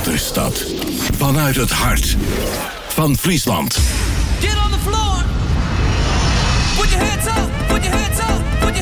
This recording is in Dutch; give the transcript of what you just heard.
Waterstad. Vanuit het hart van Friesland. Get on the floor. Put your hands up. Put your hands up. Put